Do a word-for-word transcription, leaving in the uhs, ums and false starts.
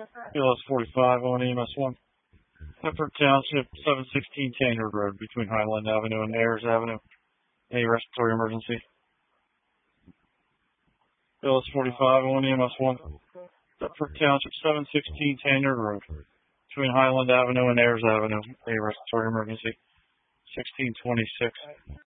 B L S forty-five on E M S one. Thetford Township, seven sixteen Tanyard Road between Highland Avenue and Ayers Avenue. A respiratory emergency. B L S forty-five on E M S one. Thetford Township, seven sixteen Tanyard Road between Highland Avenue and Ayers Avenue. A respiratory emergency. sixteen twenty-six.